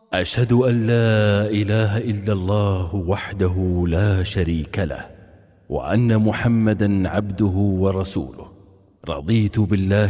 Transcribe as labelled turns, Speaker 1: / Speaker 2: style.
Speaker 1: أشهد أن لا إله إلا الله وحده لا شريك له، وأن محمدا عبده ورسوله. رضيت بالله